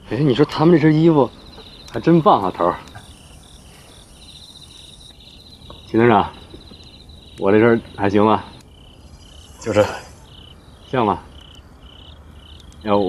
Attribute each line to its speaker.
Speaker 1: 哎，你说他们这身衣服还真棒啊，头儿。秦队长，我这身还行吗？
Speaker 2: 就这，
Speaker 1: 像吗？